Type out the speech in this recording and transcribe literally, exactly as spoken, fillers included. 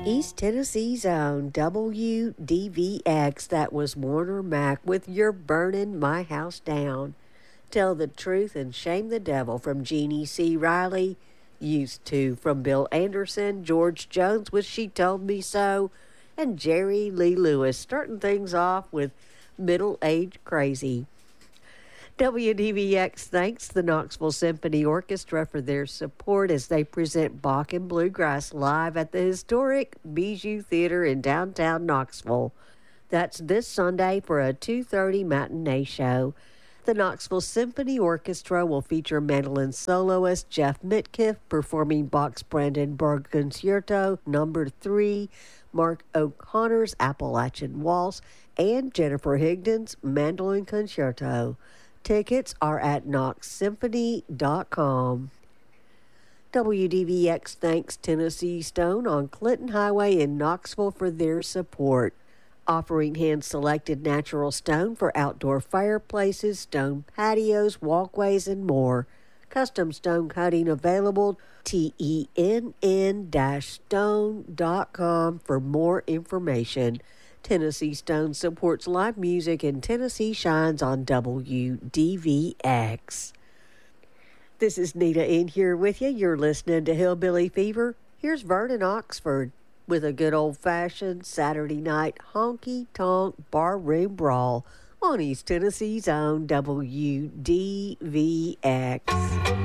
East Tennessee's own W D V X. That was Warner Mac with You're Burning My House Down. Tell the Truth and Shame the Devil from Jeannie C. Riley. Used To from Bill Anderson. George Jones with She Told Me So. And Jerry Lee Lewis starting things off with Middle Age Crazy. W D V X thanks the Knoxville Symphony Orchestra for their support as they present Bach and Bluegrass live at the historic Bijou Theater in downtown Knoxville. That's this Sunday for a two thirty matinee show. The Knoxville Symphony Orchestra will feature mandolin soloist Jeff Mitkiff performing Bach's Brandenburg Concerto Number three, Mark O'Connor's Appalachian Waltz, and Jennifer Higdon's Mandolin Concerto. Tickets are at knox symphony dot com. W D V X thanks Tennessee Stone on Clinton Highway in Knoxville for their support, offering hand-selected natural stone for outdoor fireplaces, stone patios, walkways, and more. Custom stone cutting available. T E N N stone dot com for more information. Tennessee Stone supports live music and Tennessee shines on W D V X. This is Nita in here with you. You're listening to Hillbilly Fever. Here's Vernon Oxford with a good old-fashioned Saturday night honky-tonk barroom brawl on East Tennessee's own W D V X.